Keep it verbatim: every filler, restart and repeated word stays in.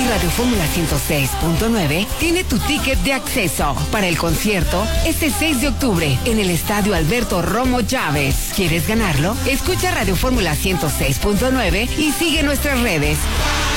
Y Radio Fórmula ciento seis punto nueve tiene tu ticket de acceso para el concierto este seis de octubre en el Estadio Alberto Romo Chávez. ¿Quieres ganarlo? Escucha Radio Fórmula ciento seis punto nueve y sigue nuestras redes.